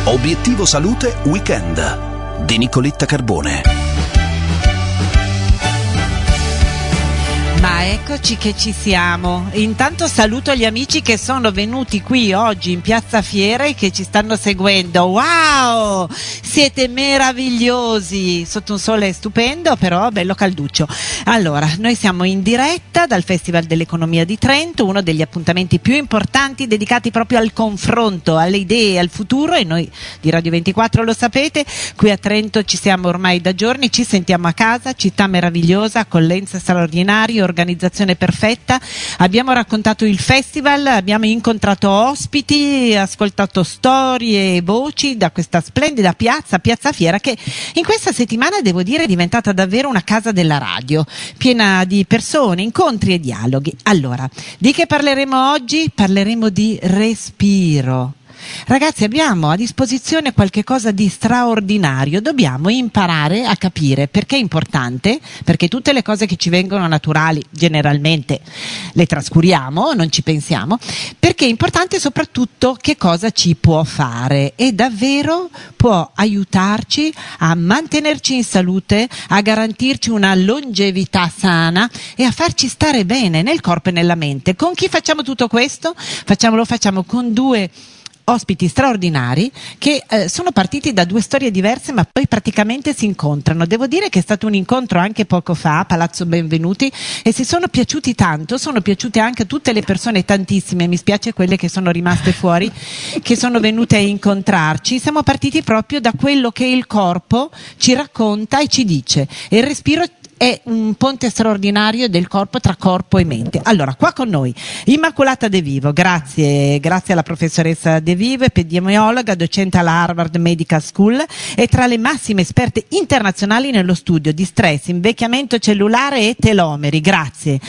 Obiettivo Salute Weekend di Nicoletta Carbone. Ma eccoci che ci siamo. Intanto saluto gli amici che sono venuti qui oggi in Piazza Fiera e che ci stanno seguendo. Wow! Siete meravigliosi, sotto un sole stupendo, però bello calduccio. Allora, noi siamo in diretta dal Festival dell'Economia di Trento, uno degli appuntamenti più importanti dedicati proprio al confronto, alle idee, al futuro, e noi di Radio 24 lo sapete, qui a Trento ci siamo ormai da giorni, ci sentiamo a casa, città meravigliosa, accoglienza straordinaria, organizzazione perfetta. Abbiamo raccontato il festival, abbiamo incontrato ospiti, ascoltato storie e voci da questa splendida Piazza Fiera, che in questa settimana, devo dire, è diventata davvero una casa della radio, piena di persone, incontri e dialoghi. Allora, di che parleremo oggi? Parleremo di respiro. Ragazzi, abbiamo a disposizione qualche cosa di straordinario, dobbiamo imparare a capire perché è importante, perché tutte le cose che ci vengono naturali generalmente le trascuriamo, non ci pensiamo, perché è importante soprattutto che cosa ci può fare e davvero può aiutarci a mantenerci in salute, a garantirci una longevità sana e a farci stare bene nel corpo e nella mente. Con chi facciamo tutto questo? Lo facciamo con due ospiti straordinari che sono partiti da due storie diverse, ma poi praticamente si incontrano. Devo dire che è stato un incontro anche poco fa a Palazzo Benvenuti e si sono piaciuti tanto, sono piaciute anche tutte le persone, tantissime, mi spiace quelle che sono rimaste fuori, che sono venute a incontrarci. Siamo partiti proprio da quello che il corpo ci racconta e ci dice, e il respiro è un ponte straordinario del corpo tra corpo e mente. Allora, qua con noi Immacolata De Vivo, grazie alla professoressa De Vivo, epidemiologa, docente alla Harvard Medical School e tra le massime esperte internazionali nello studio di stress, invecchiamento cellulare e telomeri. Grazie.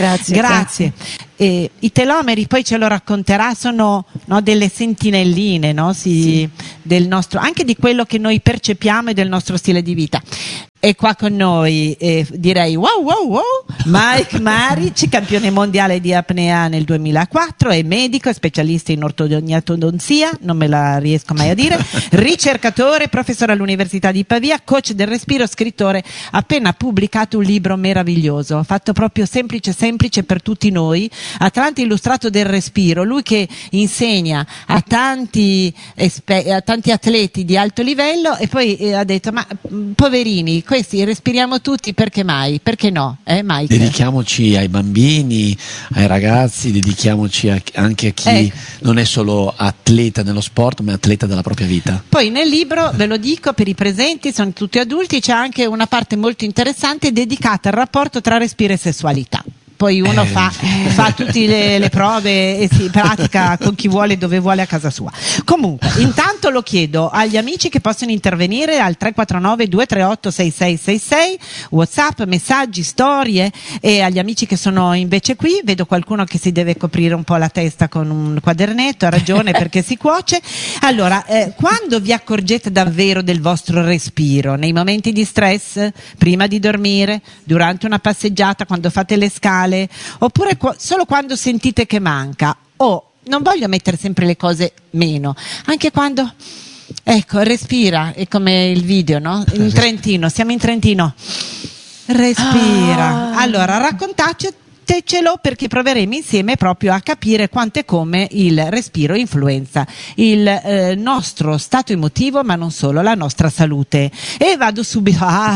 I telomeri, poi ce lo racconterà, sono delle sentinelline, del nostro, anche di quello che noi percepiamo e del nostro stile di vita. E qua con noi direi wow Mike Maric, campione mondiale di apnea nel 2004, è medico, specialista in ortodontia, non me la riesco mai a dire, ricercatore, professore all'Università di Pavia, coach del respiro, scrittore, appena pubblicato un libro meraviglioso, fatto proprio semplice per tutti noi, Atlante illustrato del respiro, lui che insegna a tanti atleti di alto livello e poi ha detto ma poverini, questi respiriamo tutti, perché mai? Perché no? Mike? Dedichiamoci ai bambini, ai ragazzi, dedichiamoci anche a chi non è solo atleta nello sport, ma è atleta della propria vita. Poi nel libro, ve lo dico per i presenti, sono tutti adulti, c'è anche una parte molto interessante dedicata al rapporto tra respiro e sessualità. Poi uno fa tutte le prove e si pratica con chi vuole, dove vuole, a casa sua. Comunque, intanto lo chiedo agli amici che possono intervenire al 349 238 6666, WhatsApp, messaggi, storie, e agli amici che sono invece qui, vedo qualcuno che si deve coprire un po' la testa con un quadernetto, ha ragione perché si cuoce. Allora, quando vi accorgete davvero del vostro respiro? Nei momenti di stress, prima di dormire, durante una passeggiata, quando fate le scale, oppure solo quando sentite che manca? Non voglio mettere sempre le cose meno, anche quando respira, è come il video, no? In Trentino, siamo in Trentino, respira. Allora raccontatecelo, perché proveremo insieme proprio a capire quanto e come il respiro influenza il nostro stato emotivo, ma non solo, la nostra salute. E vado subito a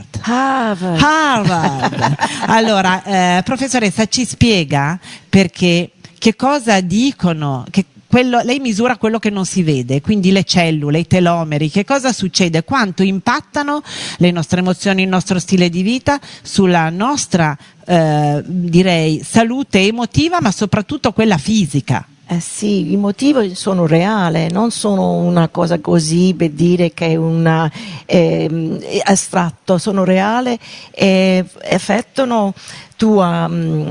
Harvard. Allora, professoressa, ci spiega perché, che cosa dicono, lei misura quello che non si vede, quindi le cellule, i telomeri, che cosa succede, quanto impattano le nostre emozioni, il nostro stile di vita sulla nostra direi salute emotiva, ma soprattutto quella fisica. Sì, i motivi sono reali, non sono una cosa così per dire che è un astratto, sono reali e affettano tua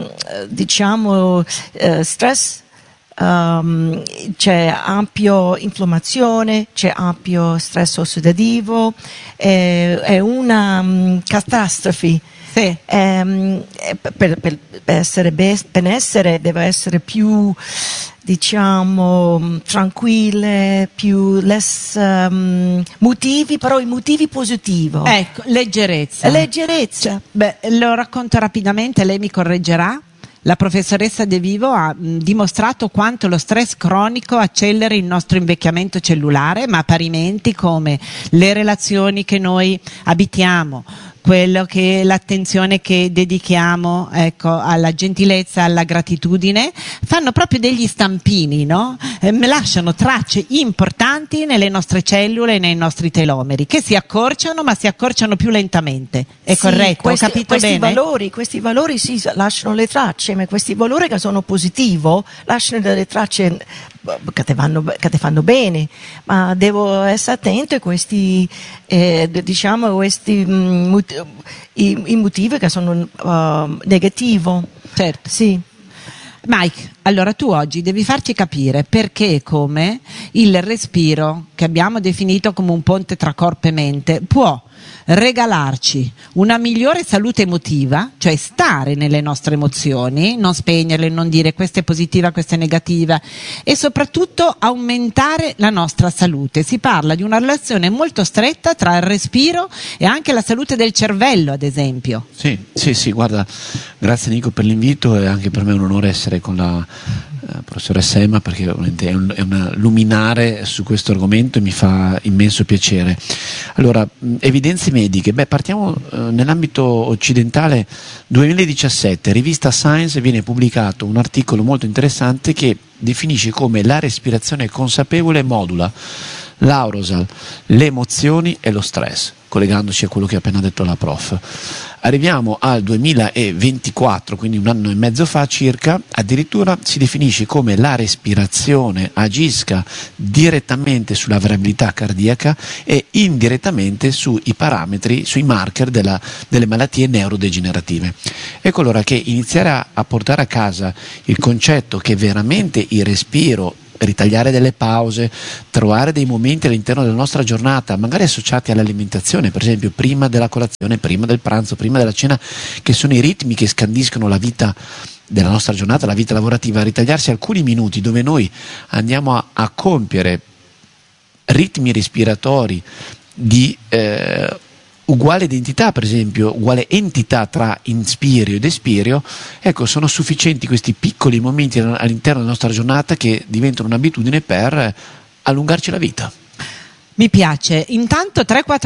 stress. C'è ampio inflammazione, c'è ampio stress ossidativo, è una catastrofe Sì. Per essere benessere deve essere più, diciamo, tranquille, più less motivi, però i motivi positivi. Ecco, leggerezza. Leggerezza. Beh, lo racconto rapidamente, lei mi correggerà. La professoressa De Vivo ha dimostrato quanto lo stress cronico accelera il nostro invecchiamento cellulare, ma parimenti come le relazioni che noi abitiamo, l'attenzione che dedichiamo, ecco, alla gentilezza, alla gratitudine, fanno proprio degli stampini, no? Lasciano tracce importanti nelle nostre cellule e nei nostri telomeri, che si accorciano, ma si accorciano più lentamente. È sì, corretto? Ho capito bene? Questi valori sì, lasciano le tracce, ma questi valori che sono positivi lasciano delle tracce che ti fanno bene, ma devo essere attento a questi, diciamo, i motivi che sono negativi. Certo. Sì. Mike, allora tu oggi devi farci capire perché e come il respiro, che abbiamo definito come un ponte tra corpo e mente, può regalarci una migliore salute emotiva, cioè stare nelle nostre emozioni, non spegnerle, non dire questa è positiva, questa è negativa, e soprattutto aumentare la nostra salute. Si parla di una relazione molto stretta tra il respiro e anche la salute del cervello, ad esempio. Sì, guarda, grazie Nico per l'invito, e anche per me è un onore essere con la professoressa Emma, perché è una luminare su questo argomento e mi fa immenso piacere. Allora, evidenze mediche, partiamo nell'ambito occidentale. 2017, rivista Science, viene pubblicato un articolo molto interessante che definisce come la respirazione consapevole modula l'aurosal, le emozioni e lo stress, collegandoci a quello che ha appena detto la prof. Arriviamo al 2024, quindi un anno e mezzo fa circa, addirittura si definisce come la respirazione agisca direttamente sulla variabilità cardiaca e indirettamente sui parametri, sui marker delle malattie neurodegenerative. Ecco allora che iniziare a portare a casa il concetto che veramente il respiro, ritagliare delle pause, trovare dei momenti all'interno della nostra giornata, magari associati all'alimentazione, per esempio prima della colazione, prima del pranzo, prima della cena, che sono i ritmi che scandiscono la vita della nostra giornata, la vita lavorativa, ritagliarsi alcuni minuti dove noi andiamo a compiere ritmi respiratori di uguale identità, per esempio, uguale entità tra inspirio ed espirio, ecco, sono sufficienti questi piccoli momenti all'interno della nostra giornata che diventano un'abitudine per allungarci la vita. Mi piace. Intanto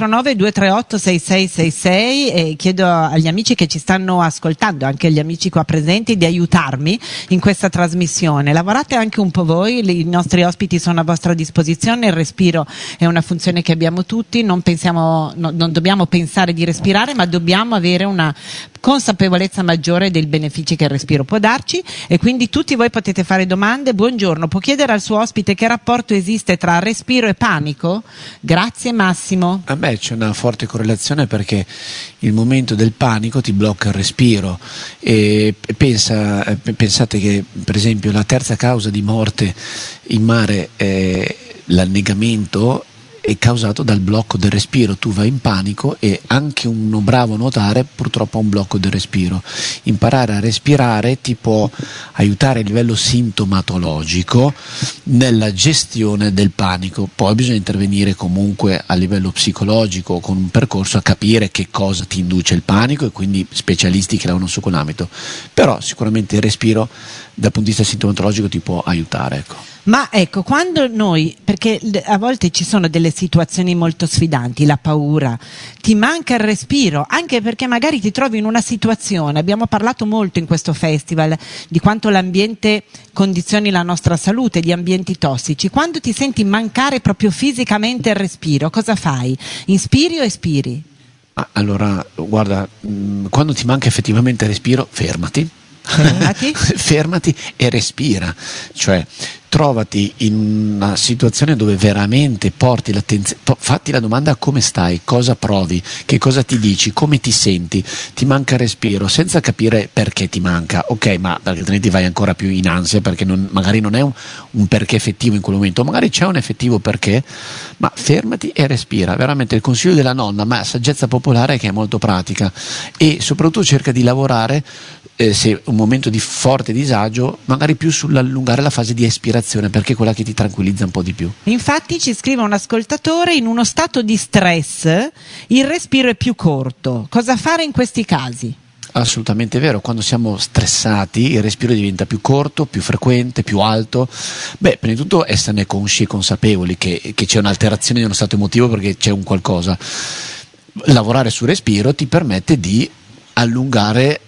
349-238-6666 e chiedo agli amici che ci stanno ascoltando, anche agli amici qua presenti, di aiutarmi in questa trasmissione. Lavorate anche un po' voi, i nostri ospiti sono a vostra disposizione, il respiro è una funzione che abbiamo tutti, non dobbiamo pensare di respirare, ma dobbiamo avere una consapevolezza maggiore dei benefici che il respiro può darci, e quindi tutti voi potete fare domande. Buongiorno, può chiedere al suo ospite che rapporto esiste tra respiro e panico? Grazie Massimo. C'è una forte correlazione, perché il momento del panico ti blocca il respiro, e pensate che per esempio la terza causa di morte in mare è l'annegamento, è causato dal blocco del respiro. Tu vai in panico e anche uno bravo a nuotare purtroppo ha un blocco del respiro. Imparare a respirare ti può aiutare a livello sintomatologico nella gestione del panico. Poi bisogna intervenire comunque a livello psicologico con un percorso a capire che cosa ti induce il panico, e quindi specialisti che lavorano su quell'ambito. Però sicuramente il respiro dal punto di vista sintomatologico ti può aiutare, ecco. Ma ecco, quando noi, perché a volte ci sono delle situazioni molto sfidanti, la paura, ti manca il respiro, anche perché magari ti trovi in una situazione, abbiamo parlato molto in questo festival di quanto l'ambiente condizioni la nostra salute, di ambienti tossici. Quando ti senti mancare proprio fisicamente il respiro, cosa fai? Inspiri o espiri? Allora, guarda, quando ti manca effettivamente il respiro, fermati e respira, cioè trovati in una situazione dove veramente porti l'attenzione, fatti la domanda: come stai, cosa provi, che cosa ti dici, come ti senti, ti manca il respiro, senza capire perché ti manca, ok, ma altrimenti vai ancora più in ansia, perché magari non è un perché effettivo in quel momento, magari c'è un effettivo perché, ma fermati e respira. Veramente il consiglio della nonna, ma saggezza popolare, che è molto pratica, e soprattutto cerca di lavorare, se un momento di forte disagio, magari più sull'allungare la fase di espirazione, perché è quella che ti tranquillizza un po' di più. Infatti ci scrive un ascoltatore: in uno stato di stress il respiro è più corto. Cosa fare in questi casi? Assolutamente vero, quando siamo stressati il respiro diventa più corto, più frequente, più alto. Prima di tutto esserne consci e consapevoli che c'è un'alterazione di uno stato emotivo, perché c'è un qualcosa. Lavorare sul respiro ti permette di allungare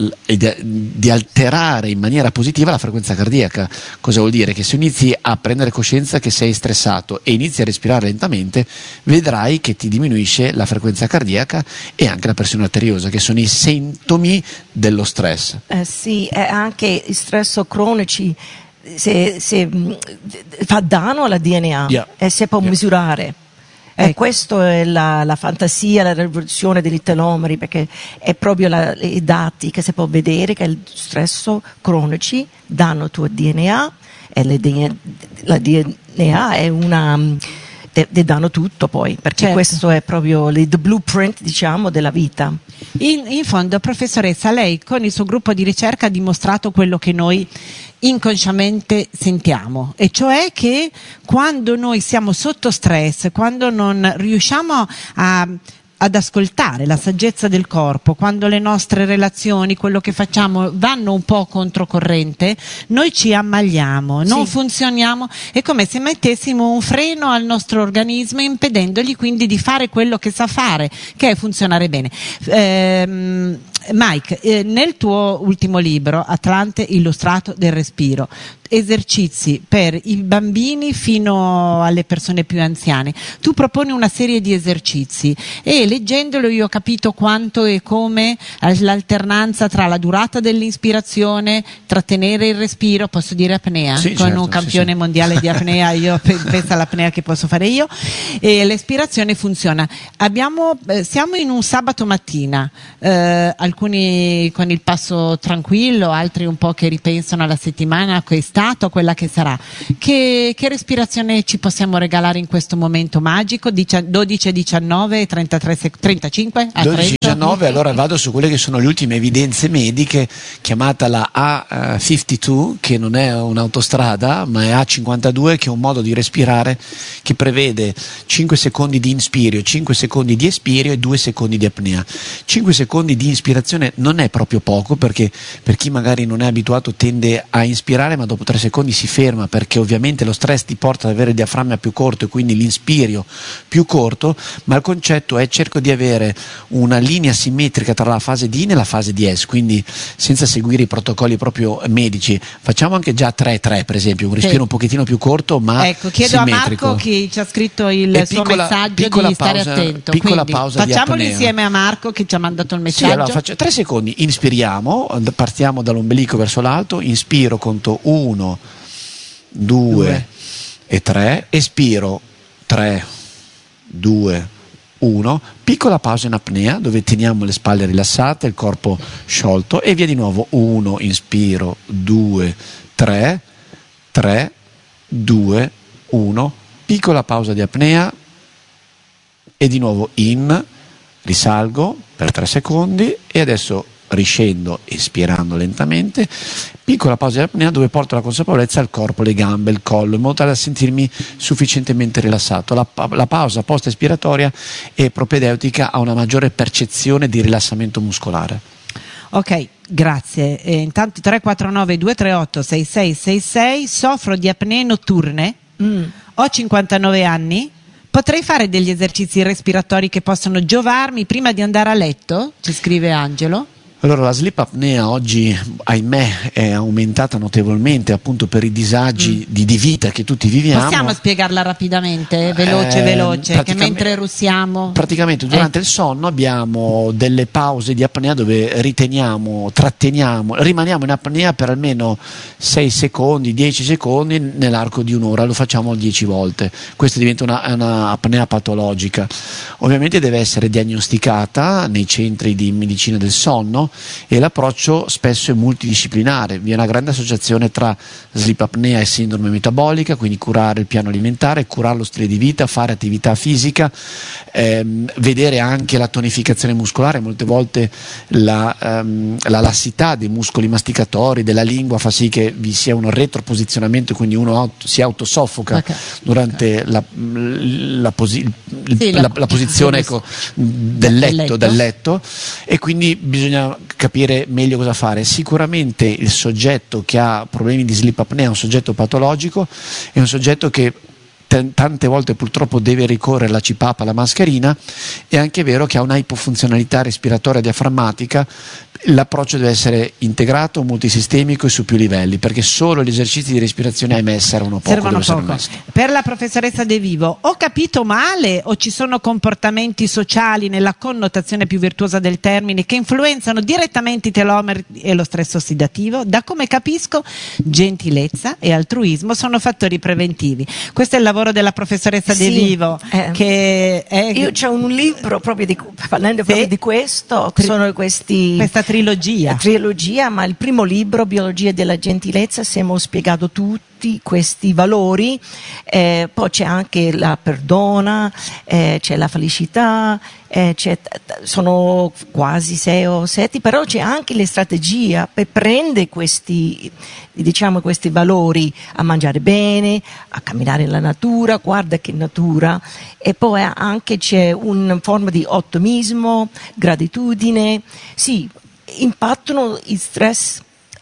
di alterare in maniera positiva la frequenza cardiaca. Cosa vuol dire? Che se inizi a prendere coscienza che sei stressato e inizi a respirare lentamente, vedrai che ti diminuisce la frequenza cardiaca e anche la pressione arteriosa, che sono i sintomi dello stress. Sì, e anche i stress cronici se fa danno alla DNA, e si può misurare. Questa è la fantasia, la rivoluzione degli telomeri, perché è proprio i dati che si può vedere che il stress cronici danno al tuo DNA, e la DNA è danno tutto poi, perché questo è proprio the blueprint, diciamo, della vita. In fondo, professoressa, lei con il suo gruppo di ricerca ha dimostrato quello che noi inconsciamente sentiamo, e cioè che quando noi siamo sotto stress, quando non riusciamo ad ascoltare la saggezza del corpo, quando le nostre relazioni, quello che facciamo vanno un po' controcorrente, noi ci ammaliamo, non funzioniamo, è come se mettessimo un freno al nostro organismo, impedendogli quindi di fare quello che sa fare, che è funzionare bene. Mike, nel tuo ultimo libro, Atlante illustrato del respiro, esercizi per i bambini fino alle persone più anziane, tu proponi una serie di esercizi, e leggendolo io ho capito quanto e come l'alternanza tra la durata dell'ispirazione, trattenere il respiro, posso dire apnea, un campione mondiale di apnea, io penso all'apnea che posso fare io, e l'espirazione funziona. Siamo in un sabato mattina, alcuni con il passo tranquillo, altri un po' che ripensano alla settimana che è stato, quella che sarà. Che respirazione ci possiamo regalare in questo momento magico? 12, 19, 33, 35? 12, 19, allora vado su quelle che sono le ultime evidenze mediche, chiamata la A52, che non è un'autostrada, ma è A52, che è un modo di respirare che prevede 5 secondi di inspirio, 5 secondi di espirio e 2 secondi di apnea. 5 secondi di ispirazione non è proprio poco, perché per chi magari non è abituato tende a inspirare, ma dopo 3 secondi si ferma, perché ovviamente lo stress ti porta ad avere il diaframma più corto e quindi l'inspirio più corto, ma il concetto è: cerco di avere una linea simmetrica tra la fase di in e la fase di es, quindi senza seguire i protocolli proprio medici. Facciamo anche già 3-3, per esempio, un respiro un pochettino più corto ma chiedo simmetrico. A Marco, che ci ha scritto il suo messaggio, di stare attento, piccola quindi pausa facciamolo di apnea insieme a Marco che ci ha mandato il messaggio. Allora faccio 3 secondi, inspiriamo, partiamo dall'ombelico verso l'alto, inspiro, conto 1, 2 e 3, espiro 3, 2, 1, piccola pausa in apnea dove teniamo le spalle rilassate, il corpo sciolto, e via di nuovo: 1, inspiro, 2, 3, 3, 2, 1, piccola pausa di apnea, e di nuovo in, risalgo per 3 secondi e adesso riscendo espirando lentamente, piccola pausa di apnea dove porto la consapevolezza al corpo, le gambe, il collo, in modo tale da sentirmi sufficientemente rilassato. La pausa post espiratoria è propedeutica a una maggiore percezione di rilassamento muscolare. Ok, grazie. Intanto 349 238 6666, soffro di apnee notturne, ho 59 anni, potrei fare degli esercizi respiratori che possono giovarmi prima di andare a letto? Ci scrive Angelo. Allora, la sleep apnea oggi, ahimè, è aumentata notevolmente appunto per i disagi di vita che tutti viviamo. Possiamo spiegarla rapidamente, veloce, che mentre russiamo... Praticamente durante il sonno abbiamo delle pause di apnea dove rimaniamo in apnea per almeno 6 secondi, 10 secondi nell'arco di un'ora, lo facciamo 10 volte. Questa diventa una apnea patologica. Ovviamente deve essere diagnosticata nei centri di medicina del sonno, e l'approccio spesso è multidisciplinare. Vi è una grande associazione tra sleep apnea e sindrome metabolica, quindi curare il piano alimentare, curare lo stile di vita, fare attività fisica, vedere anche la tonificazione muscolare. Molte volte la lassità dei muscoli masticatori, della lingua, fa sì che vi sia un retroposizionamento, quindi uno si autosoffoca durante la posizione del letto, e quindi bisogna capire meglio cosa fare. Sicuramente il soggetto che ha problemi di sleep apnea è un soggetto patologico, è un soggetto che tante volte purtroppo deve ricorrere alla CPAP, alla mascherina. È anche vero che ha una ipofunzionalità respiratoria diaframmatica. L'approccio deve essere integrato, multisistemico e su più livelli, perché solo gli esercizi di respirazione, ahimè, servono poco. Per la professoressa De Vivo, ho capito male o ci sono comportamenti sociali nella connotazione più virtuosa del termine che influenzano direttamente i telomeri e lo stress ossidativo? Da come capisco, gentilezza e altruismo sono fattori preventivi. Questo è il lavoro della professoressa De Vivo, che è... Io c'ho un libro proprio parlando proprio di questo, sono questa trilogia, ma il primo libro, Biologia della gentilezza, abbiamo spiegato tutti questi valori, poi c'è anche la perdona, c'è la felicità, sono quasi 6 o 7, però c'è anche la strategia per prendere questi valori, a mangiare bene, a camminare nella natura, guarda che natura, e poi anche c'è una forma di ottimismo, gratitudine, sì, impattano il stress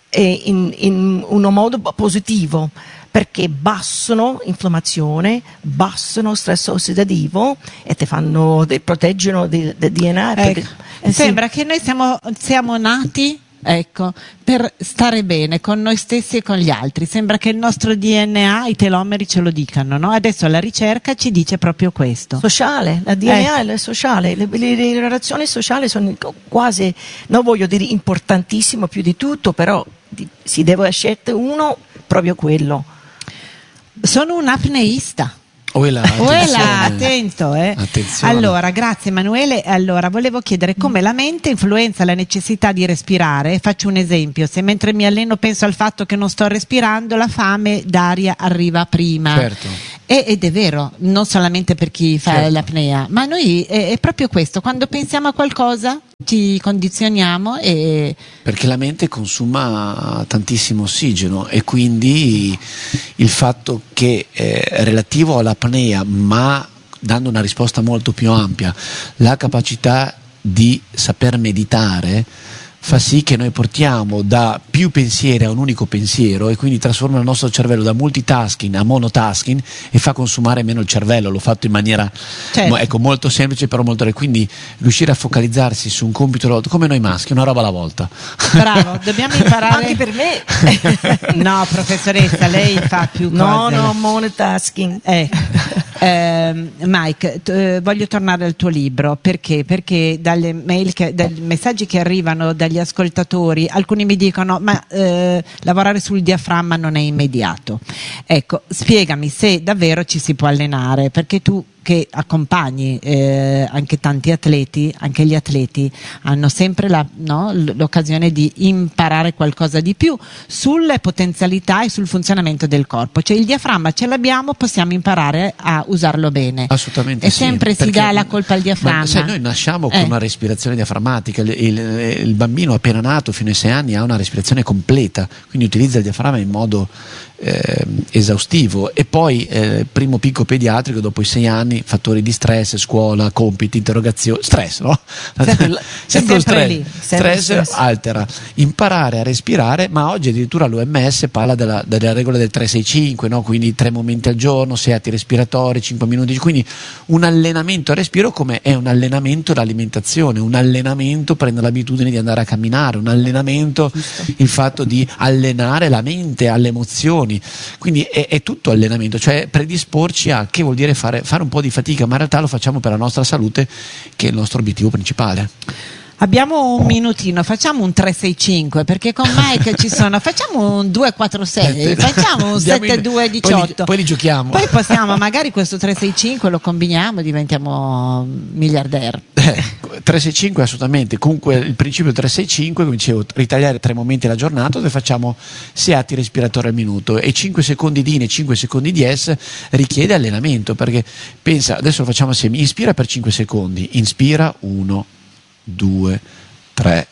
in un modo positivo, perché abbassano inflammazione, abbassano stress ossidativo e ti proteggono del DNA. Sembra che noi siamo nati, per stare bene con noi stessi e con gli altri. Sembra che il nostro DNA, i telomeri ce lo dicano, no? Adesso la ricerca ci dice proprio questo. Sociale, la DNA è sociale, le relazioni sociali sono quasi, non voglio dire importantissimo più di tutto, però si deve scegliere uno, proprio quello. Sono un apneista. Attento, Attenzione. Allora, grazie Emanuele. Allora, volevo chiedere come la mente influenza la necessità di respirare. Faccio un esempio: se mentre mi alleno penso al fatto che non sto respirando, la fame d'aria arriva prima. Certo. Ed è vero, non solamente per chi fa l'apnea, ma noi è proprio questo: quando pensiamo a qualcosa ci condizioniamo, perché la mente consuma tantissimo ossigeno, e quindi il fatto che relativo all'apnea, ma dando una risposta molto più ampia, la capacità di saper meditare fa sì che noi portiamo da più pensieri a un unico pensiero, e quindi trasforma il nostro cervello da multitasking a monotasking e fa consumare meno il cervello. L'ho fatto in maniera molto semplice, però molto. Quindi riuscire a focalizzarsi su un compito alla volta, come noi maschi, una roba alla volta. Bravo, dobbiamo imparare. Anche per me. No, professoressa, lei fa più cose. No, monotasking. Mike, voglio tornare al tuo libro, perché dalle mail dai messaggi che arrivano dagli ascoltatori, alcuni mi dicono ma lavorare sul diaframma non è immediato. Ecco, spiegami se davvero ci si può allenare, perché tu che accompagni anche tanti atleti, anche gli atleti hanno sempre l'occasione di imparare qualcosa di più sulle potenzialità e sul funzionamento del corpo. Cioè il diaframma ce l'abbiamo, possiamo imparare a usarlo bene. Assolutamente. E sempre si dà la colpa al diaframma. Sai, noi nasciamo con una respirazione diaframmatica. Il bambino appena nato fino ai 6 anni ha una respirazione completa, quindi utilizza il diaframma in modo esaustivo. E poi primo picco pediatrico dopo i 6 anni, fattori di stress, scuola, compiti, interrogazioni, stress, no? Sempre lo stress. Lì, stress altera. Imparare a respirare, ma oggi addirittura l'OMS parla della regola del 365, no? Quindi 3 momenti al giorno, 6 atti respiratori, 5 minuti, quindi un allenamento al respiro come è un allenamento all'alimentazione, un allenamento prendere l'abitudine di andare a camminare, un allenamento il fatto di allenare la mente alle emozioni, quindi è tutto allenamento, cioè predisporci a, che vuol dire fare un po' di fatica, ma in realtà lo facciamo per la nostra salute, che è il nostro obiettivo principale. Abbiamo un minutino, facciamo un 365 perché con Mike ci sono, facciamo un 246, facciamo un 7218, poi li giochiamo, poi possiamo magari questo 365 lo combiniamo e diventiamo miliardari. 365 assolutamente. Comunque il principio 365, come dicevo, ritagliare 3 momenti alla giornata dove facciamo 6 atti respiratori al minuto, e 5 secondi di in e 5 secondi di es richiede allenamento, perché pensa, adesso lo facciamo assieme, inspira per 5 secondi, inspira 1 2 3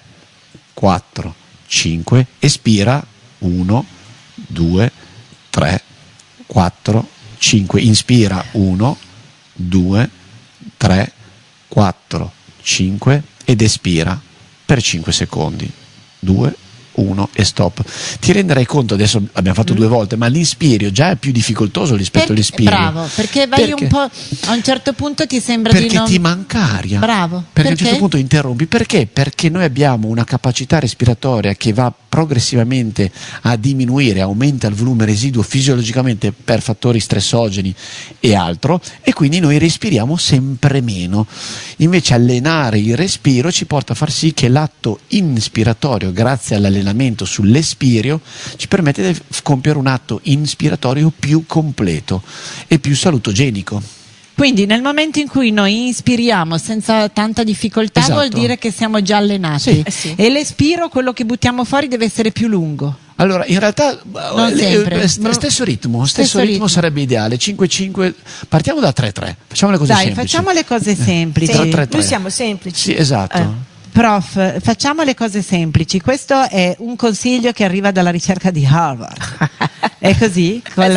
4 5, espira 1 2 3 4 5, inspira 1 2 3 4 5 ed espira per 5 secondi, 2 1 e stop. Ti renderai conto, adesso abbiamo fatto 2 volte, ma l'inspirio già è più difficoltoso rispetto all'espirio. Bravo, perché vai un po', a un certo punto ti sembra di non... Perché ti manca aria. Bravo. Perché a un certo punto interrompi. Perché? Perché noi abbiamo una capacità respiratoria che va progressivamente a diminuire, aumenta il volume residuo fisiologicamente per fattori stressogeni e altro, e quindi noi respiriamo sempre meno. Invece allenare il respiro ci porta a far sì che l'atto inspiratorio, grazie all'allenamento sull'espirio, ci permette di compiere un atto inspiratorio più completo e più salutogenico. Quindi nel momento in cui noi inspiriamo senza tanta difficoltà, esatto, vuol dire che siamo già allenati. Sì. E l'espiro, quello che buttiamo fuori, deve essere più lungo. Allora, in realtà stesso ritmo sarebbe ideale. 5-5, partiamo da 3-3, facciamo le cose semplici. Facciamo le cose semplici. 3-3. Noi siamo semplici. Sì, esatto. Prof, facciamo le cose semplici. Questo è un consiglio che arriva dalla ricerca di Harvard. È così?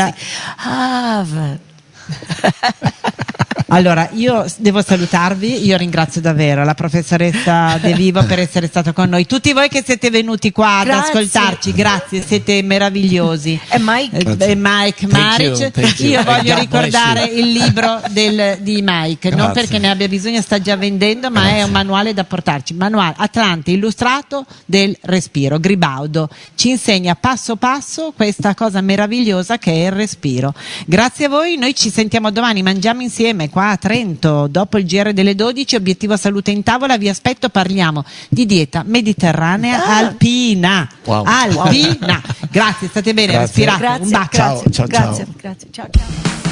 Harvard. Allora, io devo salutarvi, io ringrazio davvero la professoressa De Vivo per essere stata con noi, tutti voi che siete venuti qua ad ascoltarci, grazie, siete meravigliosi. E Mike Maric, io voglio ricordare il libro di Mike, non perché ne abbia bisogno, sta già vendendo, ma è un manuale da portarci, manuale Atlante illustrato del respiro. Gribaudo ci insegna passo passo questa cosa meravigliosa che è il respiro. Grazie a voi, noi ci sentiamo domani, mangiamo insieme qua a Trento dopo il GR delle 12, obiettivo salute in tavola, vi aspetto, parliamo di dieta mediterranea alpina. Wow. Alpina. Grazie, state bene, respirate, un bacio. Ciao. Grazie. Ciao.